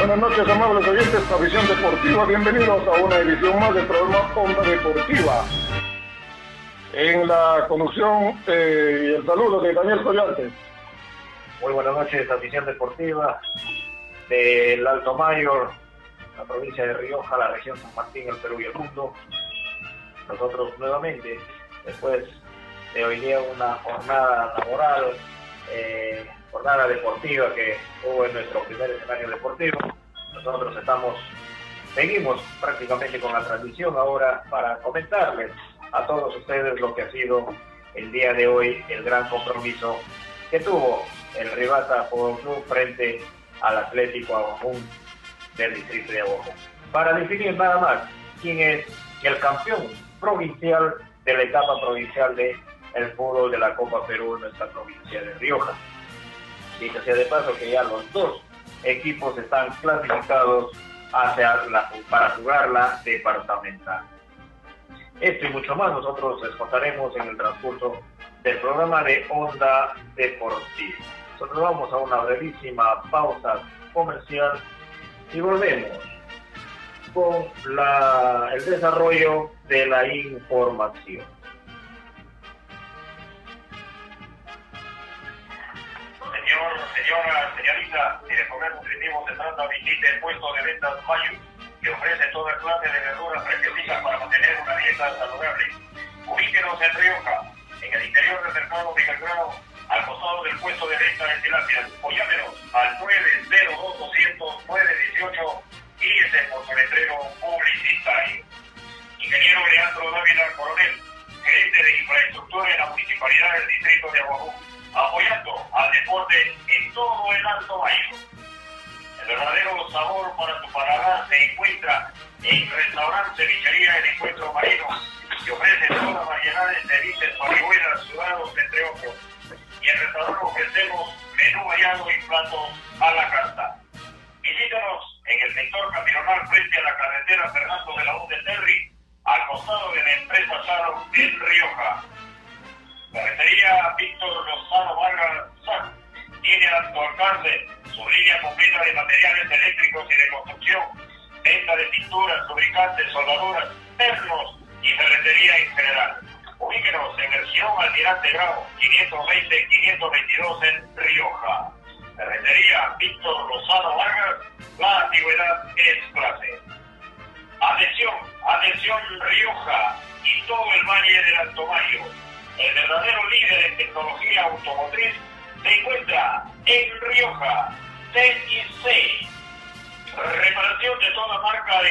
Buenas noches, amables oyentes de Visión Deportiva. Bienvenidos a una edición más del programa Onda Deportiva. En la conducción y el saludo de Daniel Collantes. Muy buenas noches, Visión Deportiva del Alto Mayor, la provincia de Rioja, la región San Martín, el Perú y el mundo. Nosotros nuevamente, después de hoy día una jornada laboral, jornada deportiva que hubo en nuestro primer escenario deportivo, nosotros seguimos prácticamente con la transmisión ahora para comentarles a todos ustedes lo que ha sido el día de hoy el gran compromiso que tuvo el Rivata Fútbol Club frente al Atlético Aguajún del distrito de Aguajún. Para definir nada más quién es el campeón provincial de la etapa provincial de el fútbol de la Copa Perú en nuestra provincia de Rioja. Dicho sea de paso que ya los dos equipos están clasificados para jugar la departamental. Esto y mucho más nosotros les contaremos en el transcurso del programa de Onda Deportiva. Nosotros vamos a una brevísima pausa comercial y volvemos con el desarrollo de la información. Señorita, si de comer nutritivo se trata, visite el puesto de ventas Mayu, que ofrece toda clase de verduras fresquecitas para mantener una dieta saludable. Ubíquenos en Rioja, en el interior del mercado Miguel Grau, al costado del puesto de venta de tilapia, o llámenos al 902-200-918 y ese por su letrero publicitario. Ingeniero Leandro Dávila Coronel, gerente de infraestructura en la municipalidad del distrito de Aguajún, apoyando al deporte en todo el Alto Mayo. El verdadero sabor para tu paladar se encuentra en Restaurante Cevichería El Encuentro Marino, que ofrece toda variedad de ceviches, parihuelas, sudados, entre otros. Y en el restaurante ofrecemos menú variado y platos a la carta. Visítanos en el sector camional frente a la carretera Fernando de la U de Terry, al costado de la empresa Saro en Rioja. Carretería Víctor Lozano Vargas tiene a su alcance su línea completa de materiales eléctricos y de construcción, venta de pinturas, lubricantes, soldaduras, pernos y ferretería en general. Ubíquenos en el Girón Almirante Grau 520-522 en Rioja. Carretería Víctor Lozano Vargas, la antigüedad es clase. Atención Rioja y todo el valle del Alto Mayo. El verdadero líder en tecnología automotriz se encuentra en Rioja. TIC, reparación de toda marca de